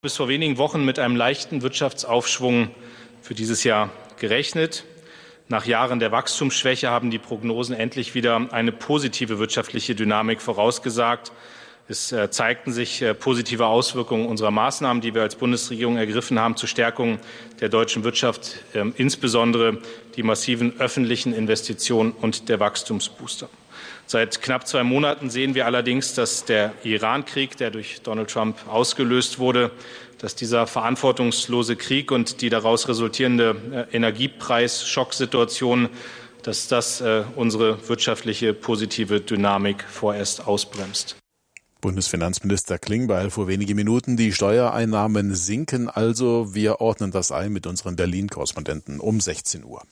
Bis vor wenigen Wochen mit einem leichten Wirtschaftsaufschwung für dieses Jahr gerechnet. Nach Jahren der Wachstumsschwäche haben die Prognosen endlich wieder eine positive wirtschaftliche Dynamik vorausgesagt. Es zeigten sich positive Auswirkungen unserer Maßnahmen, die wir als Bundesregierung ergriffen haben zur Stärkung der deutschen Wirtschaft, insbesondere die massiven öffentlichen Investitionen und der Wachstumsbooster. Seit knapp 2 Monaten sehen wir allerdings, dass der Iran-Krieg, der durch Donald Trump ausgelöst wurde, dass dieser verantwortungslose Krieg und die daraus resultierende Energiepreisschocksituation, dass das unsere wirtschaftliche positive Dynamik vorerst ausbremst. Bundesfinanzminister Klingbeil vor wenigen Minuten. Die Steuereinnahmen sinken also. Wir ordnen das ein mit unseren Berlin-Korrespondenten um 16 Uhr.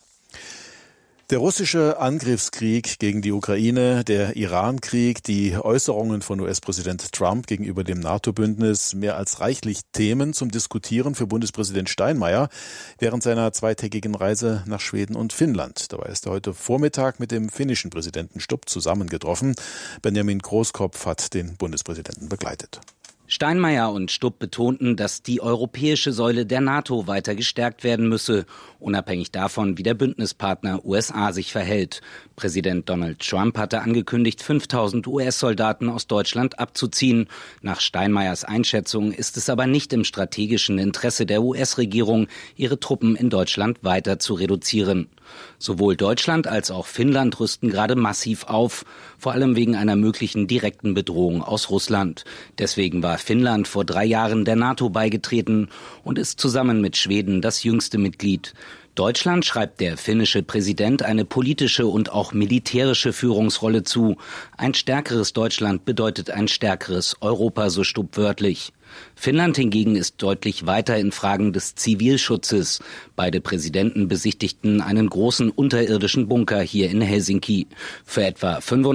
Der russische Angriffskrieg gegen die Ukraine, der Iran-Krieg, die Äußerungen von US-Präsident Trump gegenüber dem NATO-Bündnis, mehr als reichlich Themen zum Diskutieren für Bundespräsident Steinmeier während seiner 2-tägigen Reise nach Schweden und Finnland. Dabei ist er heute Vormittag mit dem finnischen Präsidenten Stubb zusammengetroffen. Benjamin Großkopf hat den Bundespräsidenten begleitet. Steinmeier und Stubb betonten, dass die europäische Säule der NATO weiter gestärkt werden müsse, unabhängig davon, wie der Bündnispartner USA sich verhält. Präsident Donald Trump hatte angekündigt, 5.000 US-Soldaten aus Deutschland abzuziehen. Nach Steinmeiers Einschätzung ist es aber nicht im strategischen Interesse der US-Regierung, ihre Truppen in Deutschland weiter zu reduzieren. Sowohl Deutschland als auch Finnland rüsten gerade massiv auf, vor allem wegen einer möglichen direkten Bedrohung aus Russland. Deswegen war Finnland vor 3 Jahren der NATO beigetreten und ist zusammen mit Schweden das jüngste Mitglied. Deutschland schreibt der finnische Präsident eine politische und auch militärische Führungsrolle zu. Ein stärkeres Deutschland bedeutet ein stärkeres Europa, so Stubb wörtlich. Finnland hingegen ist deutlich weiter in Fragen des Zivilschutzes. Beide Präsidenten besichtigten einen großen unterirdischen Bunker hier in Helsinki. Für etwa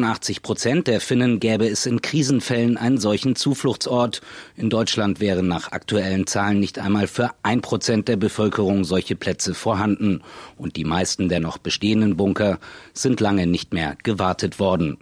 85% der Finnen gäbe es in Krisenfällen einen solchen Zufluchtsort. In Deutschland wären nach aktuellen Zahlen nicht einmal für 1% der Bevölkerung solche Plätze vorhanden. Und die meisten der noch bestehenden Bunker sind lange nicht mehr gewartet worden.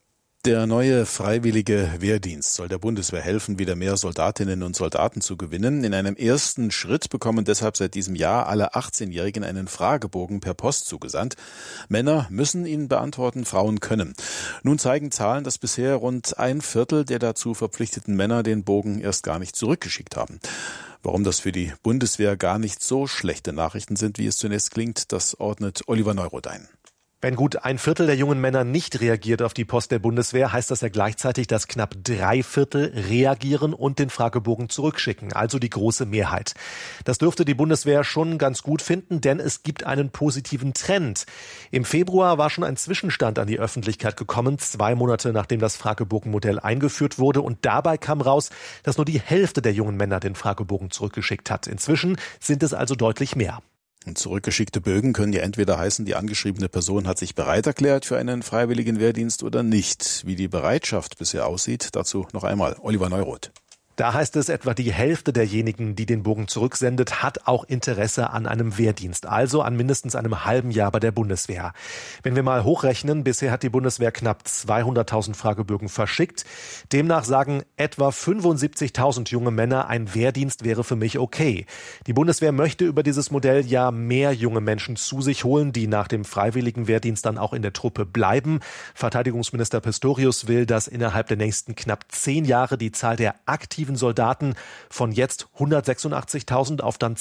Der neue freiwillige Wehrdienst soll der Bundeswehr helfen, wieder mehr Soldatinnen und Soldaten zu gewinnen. In einem ersten Schritt bekommen deshalb seit diesem Jahr alle 18-Jährigen einen Fragebogen per Post zugesandt. Männer müssen ihn beantworten, Frauen können. Nun zeigen Zahlen, dass bisher rund 1/4 der dazu verpflichteten Männer den Bogen erst gar nicht zurückgeschickt haben. Warum das für die Bundeswehr gar nicht so schlechte Nachrichten sind, wie es zunächst klingt, das ordnet Oliver Neuroth ein. Wenn gut 1/4 der jungen Männer nicht reagiert auf die Post der Bundeswehr, heißt das ja gleichzeitig, dass knapp 3/4 reagieren und den Fragebogen zurückschicken, also die große Mehrheit. Das dürfte die Bundeswehr schon ganz gut finden, denn es gibt einen positiven Trend. Im Februar war schon ein Zwischenstand an die Öffentlichkeit gekommen, 2 Monate nachdem das Fragebogenmodell eingeführt wurde. Und dabei kam raus, dass nur die Hälfte der jungen Männer den Fragebogen zurückgeschickt hat. Inzwischen sind es also deutlich mehr. Und zurückgeschickte Bögen können ja entweder heißen, die angeschriebene Person hat sich bereit erklärt für einen freiwilligen Wehrdienst oder nicht. Wie die Bereitschaft bisher aussieht, dazu noch einmal Oliver Neuroth. Da heißt es, etwa die Hälfte derjenigen, die den Bogen zurücksendet, hat auch Interesse an einem Wehrdienst, also an mindestens einem halben Jahr bei der Bundeswehr. Wenn wir mal hochrechnen, bisher hat die Bundeswehr knapp 200.000 Fragebögen verschickt. Demnach sagen etwa 75.000 junge Männer, ein Wehrdienst wäre für mich okay. Die Bundeswehr möchte über dieses Modell ja mehr junge Menschen zu sich holen, die nach dem freiwilligen Wehrdienst dann auch in der Truppe bleiben. Verteidigungsminister Pistorius will, dass innerhalb der nächsten knapp 10 Jahre die Zahl der aktiven Soldaten von jetzt 186.000 auf dann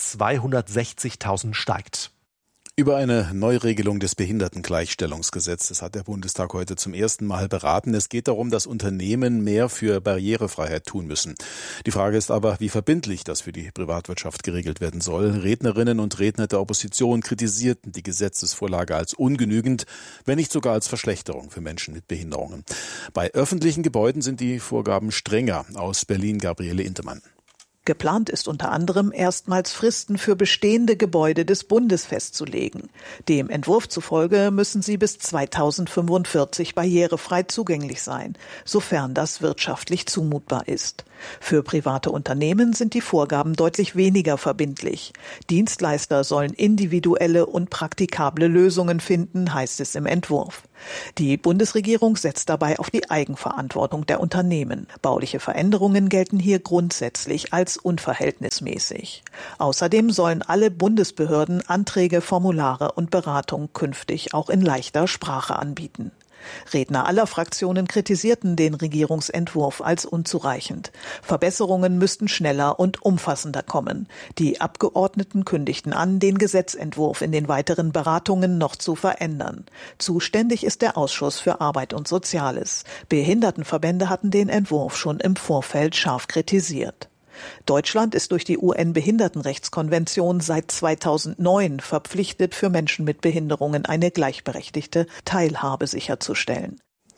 260.000 steigt. Über eine Neuregelung des Behindertengleichstellungsgesetzes hat der Bundestag heute zum ersten Mal beraten. Es geht darum, dass Unternehmen mehr für Barrierefreiheit tun müssen. Die Frage ist aber, wie verbindlich das für die Privatwirtschaft geregelt werden soll. Rednerinnen und Redner der Opposition kritisierten die Gesetzesvorlage als ungenügend, wenn nicht sogar als Verschlechterung für Menschen mit Behinderungen. Bei öffentlichen Gebäuden sind die Vorgaben strenger. Aus Berlin Gabriele Intemann. Geplant ist unter anderem, erstmals Fristen für bestehende Gebäude des Bundes festzulegen. Dem Entwurf zufolge müssen sie bis 2045 barrierefrei zugänglich sein, sofern das wirtschaftlich zumutbar ist. Für private Unternehmen sind die Vorgaben deutlich weniger verbindlich. Dienstleister sollen individuelle und praktikable Lösungen finden, heißt es im Entwurf. Die Bundesregierung setzt dabei auf die Eigenverantwortung der Unternehmen. Bauliche Veränderungen gelten hier grundsätzlich als unverhältnismäßig. Außerdem sollen alle Bundesbehörden Anträge, Formulare und Beratung künftig auch in leichter Sprache anbieten. Redner aller Fraktionen kritisierten den Regierungsentwurf als unzureichend. Verbesserungen müssten schneller und umfassender kommen. Die Abgeordneten kündigten an, den Gesetzentwurf in den weiteren Beratungen noch zu verändern. Zuständig ist der Ausschuss für Arbeit und Soziales. Behindertenverbände hatten den Entwurf schon im Vorfeld scharf kritisiert. Deutschland ist durch die UN-Behindertenrechtskonvention seit 2009 verpflichtet, für Menschen mit Behinderungen eine gleichberechtigte Teilhabe sicherzustellen.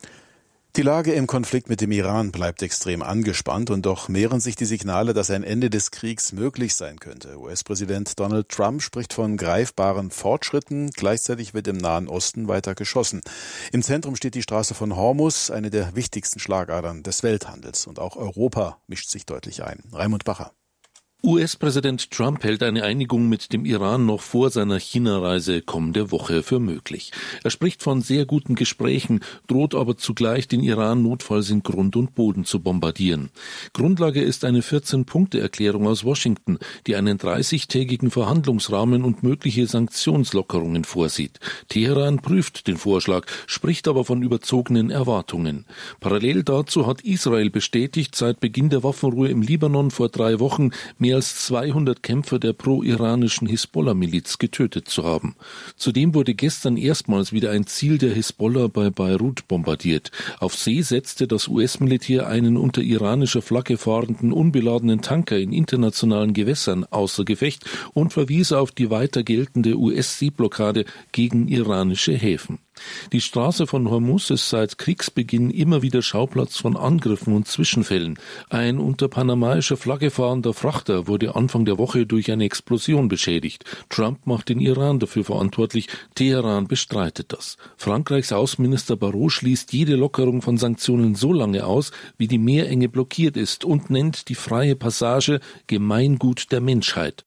Die Lage im Konflikt mit dem Iran bleibt extrem angespannt und doch mehren sich die Signale, dass ein Ende des Kriegs möglich sein könnte. US-Präsident Donald Trump spricht von greifbaren Fortschritten. Gleichzeitig wird im Nahen Osten weiter geschossen. Im Zentrum steht die Straße von Hormuz, eine der wichtigsten Schlagadern des Welthandels. Und auch Europa mischt sich deutlich ein. Raimund Bacher. US-Präsident Trump hält eine Einigung mit dem Iran noch vor seiner China-Reise kommende Woche für möglich. Er spricht von sehr guten Gesprächen, droht aber zugleich, den Iran notfalls in Grund und Boden zu bombardieren. Grundlage ist eine 14-Punkte-Erklärung aus Washington, die einen 30-tägigen Verhandlungsrahmen und mögliche Sanktionslockerungen vorsieht. Teheran prüft den Vorschlag, spricht aber von überzogenen Erwartungen. Parallel dazu hat Israel bestätigt, seit Beginn der Waffenruhe im Libanon vor 3 Wochen mehr als 200 Kämpfer der pro-iranischen Hisbollah-Miliz getötet zu haben. Zudem wurde gestern erstmals wieder ein Ziel der Hisbollah bei Beirut bombardiert. Auf See setzte das US-Militär einen unter iranischer Flagge fahrenden unbeladenen Tanker in internationalen Gewässern außer Gefecht und verwies auf die weiter geltende US-Seeblockade gegen iranische Häfen. Die Straße von Hormuz ist seit Kriegsbeginn immer wieder Schauplatz von Angriffen und Zwischenfällen. Ein unter panamaischer Flagge fahrender Frachter wurde Anfang der Woche durch eine Explosion beschädigt. Trump macht den Iran dafür verantwortlich, Teheran bestreitet das. Frankreichs Außenminister Barrot schließt jede Lockerung von Sanktionen so lange aus, wie die Meerenge blockiert ist und nennt die freie Passage Gemeingut der Menschheit.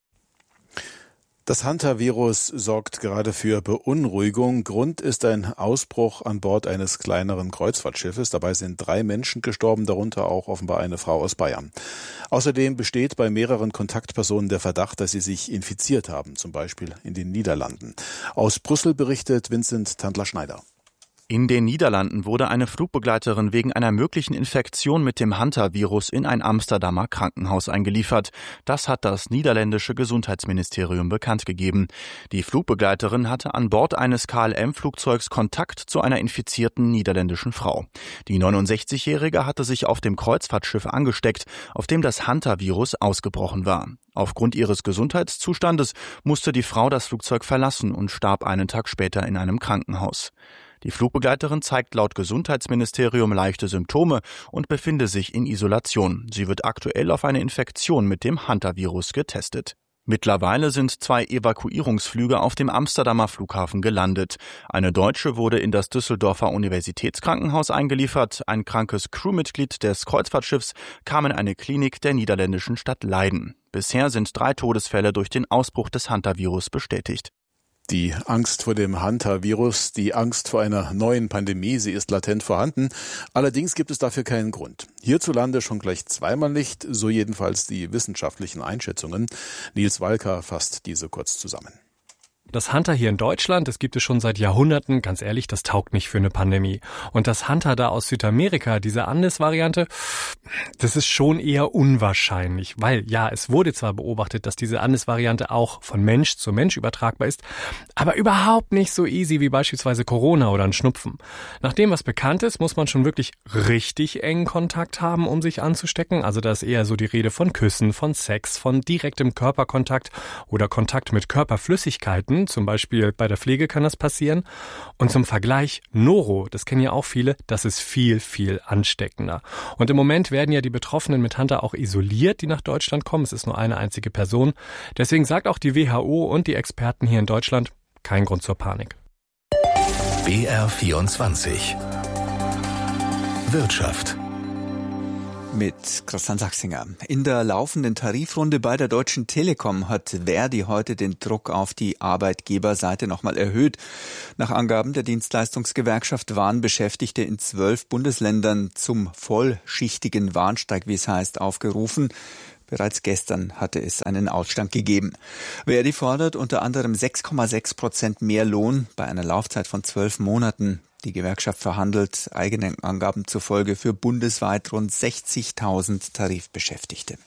Das Hantavirus sorgt gerade für Beunruhigung. Grund ist ein Ausbruch an Bord eines kleineren Kreuzfahrtschiffes. Dabei sind 3 Menschen gestorben, darunter auch offenbar eine Frau aus Bayern. Außerdem besteht bei mehreren Kontaktpersonen der Verdacht, dass sie sich infiziert haben, zum Beispiel in den Niederlanden. Aus Brüssel berichtet Vincent Tandler-Schneider. In den Niederlanden wurde eine Flugbegleiterin wegen einer möglichen Infektion mit dem Hantavirus in ein Amsterdamer Krankenhaus eingeliefert. Das hat das niederländische Gesundheitsministerium bekannt gegeben. Die Flugbegleiterin hatte an Bord eines KLM-Flugzeugs Kontakt zu einer infizierten niederländischen Frau. Die 69-Jährige hatte sich auf dem Kreuzfahrtschiff angesteckt, auf dem das Hantavirus ausgebrochen war. Aufgrund ihres Gesundheitszustandes musste die Frau das Flugzeug verlassen und starb einen Tag später in einem Krankenhaus. Die Flugbegleiterin zeigt laut Gesundheitsministerium leichte Symptome und befinde sich in Isolation. Sie wird aktuell auf eine Infektion mit dem Hantavirus getestet. Mittlerweile sind 2 Evakuierungsflüge auf dem Amsterdamer Flughafen gelandet. Eine Deutsche wurde in das Düsseldorfer Universitätskrankenhaus eingeliefert. Ein krankes Crewmitglied des Kreuzfahrtschiffs kam in eine Klinik der niederländischen Stadt Leiden. Bisher sind 3 Todesfälle durch den Ausbruch des Hantavirus bestätigt. Die Angst vor dem Hantavirus, die Angst vor einer neuen Pandemie, sie ist latent vorhanden. Allerdings gibt es dafür keinen Grund. Hierzulande schon gleich zweimal nicht, so jedenfalls die wissenschaftlichen Einschätzungen. Nils Walker fasst diese kurz zusammen. Das Hanta hier in Deutschland, das gibt es schon seit Jahrhunderten. Ganz ehrlich, das taugt nicht für eine Pandemie. Und das Hanta da aus Südamerika, diese Andes-Variante, das ist schon eher unwahrscheinlich. Weil, ja, es wurde zwar beobachtet, dass diese Andes-Variante auch von Mensch zu Mensch übertragbar ist, aber überhaupt nicht so easy wie beispielsweise Corona oder ein Schnupfen. Nach dem, was bekannt ist, muss man schon wirklich richtig engen Kontakt haben, um sich anzustecken. Also da ist eher so die Rede von Küssen, von Sex, von direktem Körperkontakt oder Kontakt mit Körperflüssigkeiten. Zum Beispiel bei der Pflege kann das passieren. Und zum Vergleich, Noro, das kennen ja auch viele, das ist viel, viel ansteckender. Und im Moment werden ja die Betroffenen mit Hanta auch isoliert, die nach Deutschland kommen. Es ist nur eine einzige Person. Deswegen sagt auch die WHO und die Experten hier in Deutschland, kein Grund zur Panik. BR24 Wirtschaft. mit Christian Sachsinger. In der laufenden Tarifrunde bei der Deutschen Telekom hat Verdi heute den Druck auf die Arbeitgeberseite nochmal erhöht. Nach Angaben der Dienstleistungsgewerkschaft waren Beschäftigte in 12 Bundesländern zum vollschichtigen Warnstreik, wie es heißt, aufgerufen. Bereits gestern hatte es einen Ausstand gegeben. Verdi fordert unter anderem 6,6% mehr Lohn bei einer Laufzeit von 12 Monaten. Die Gewerkschaft verhandelt eigenen Angaben zufolge für bundesweit rund 60.000 Tarifbeschäftigte.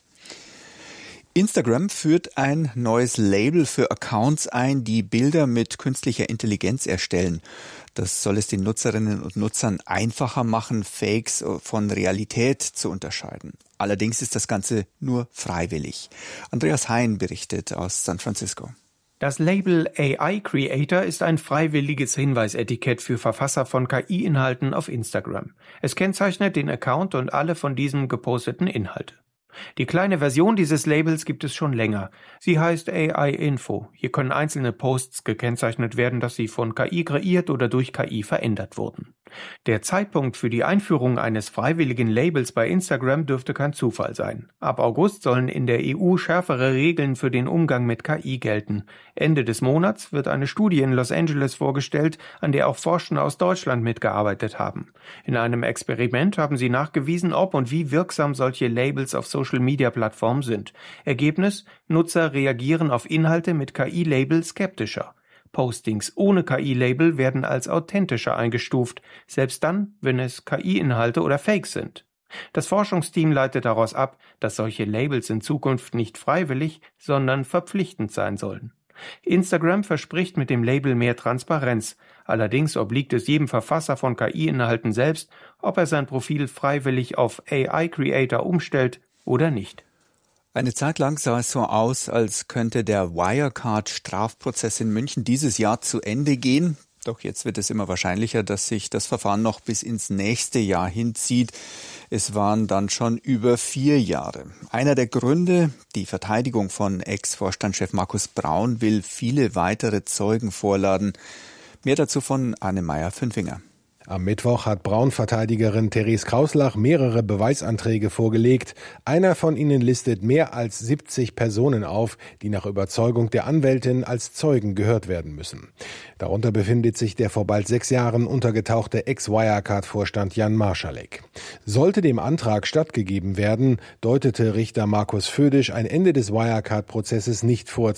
Instagram führt ein neues Label für Accounts ein, die Bilder mit künstlicher Intelligenz erstellen. Das soll es den Nutzerinnen und Nutzern einfacher machen, Fakes von Realität zu unterscheiden. Allerdings ist das Ganze nur freiwillig. Andreas Hein berichtet aus San Francisco. Das Label AI Creator ist ein freiwilliges Hinweisetikett für Verfasser von KI-Inhalten auf Instagram. Es kennzeichnet den Account und alle von diesem geposteten Inhalte. Die kleine Version dieses Labels gibt es schon länger. Sie heißt AI Info. Hier können einzelne Posts gekennzeichnet werden, dass sie von KI kreiert oder durch KI verändert wurden. Der Zeitpunkt für die Einführung eines freiwilligen Labels bei Instagram dürfte kein Zufall sein. Ab August sollen in der EU schärfere Regeln für den Umgang mit KI gelten. Ende des Monats wird eine Studie in Los Angeles vorgestellt, an der auch Forschende aus Deutschland mitgearbeitet haben. In einem Experiment haben sie nachgewiesen, ob und wie wirksam solche Labels auf Social-Media-Plattformen sind. Ergebnis: Nutzer reagieren auf Inhalte mit KI-Label skeptischer. Postings ohne KI-Label werden als authentischer eingestuft, selbst dann, wenn es KI-Inhalte oder Fakes sind. Das Forschungsteam leitet daraus ab, dass solche Labels in Zukunft nicht freiwillig, sondern verpflichtend sein sollen. Instagram verspricht mit dem Label mehr Transparenz. Allerdings obliegt es jedem Verfasser von KI-Inhalten selbst, ob er sein Profil freiwillig auf AI Creator umstellt oder nicht. Eine Zeit lang sah es so aus, als könnte der Wirecard-Strafprozess in München dieses Jahr zu Ende gehen. Doch jetzt wird es immer wahrscheinlicher, dass sich das Verfahren noch bis ins nächste Jahr hinzieht. Es waren dann schon über 4 Jahre. Einer der Gründe: die Verteidigung von Ex-Vorstandschef Markus Braun will viele weitere Zeugen vorladen. Mehr dazu von Anne Meyer-Fünfinger. Am Mittwoch hat Braun-Verteidigerin Therese Krauslach mehrere Beweisanträge vorgelegt. Einer von ihnen listet mehr als 70 Personen auf, die nach Überzeugung der Anwältin als Zeugen gehört werden müssen. Darunter befindet sich der vor bald 6 Jahren untergetauchte Ex-Wirecard-Vorstand Jan Marschalek. Sollte dem Antrag stattgegeben werden, deutete Richter Markus Födisch ein Ende des Wirecard-Prozesses nicht vor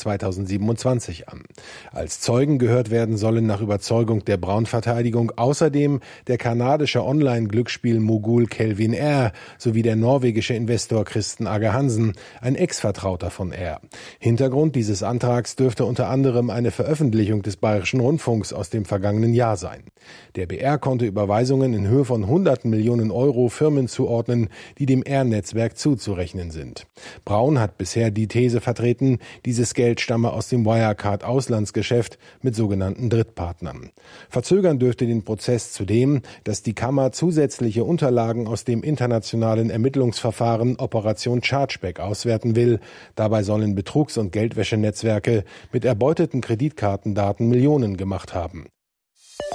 2027 an. Als Zeugen gehört werden sollen nach Überzeugung der Braun-Verteidigung außerdem der kanadische Online-Glücksspiel-Mogul Kelvin R. sowie der norwegische Investor Kristen Agge Hansen, ein Ex-Vertrauter von R. Hintergrund dieses Antrags dürfte unter anderem eine Veröffentlichung des Bayerischen Rundfunks aus dem vergangenen Jahr sein. Der BR konnte Überweisungen in Höhe von Hunderten Millionen Euro Firmen zuordnen, die dem R-Netzwerk zuzurechnen sind. Braun hat bisher die These vertreten, dieses Geld stamme aus dem Wirecard-Auslandsgeschäft mit sogenannten Drittpartnern. Verzögern dürfte den Prozess zudem, dass die Kammer zusätzliche Unterlagen aus dem internationalen Ermittlungsverfahren Operation Chargeback auswerten will. Dabei sollen Betrugs- und Geldwäschenetzwerke mit erbeuteten Kreditkartendaten Millionen gemacht haben.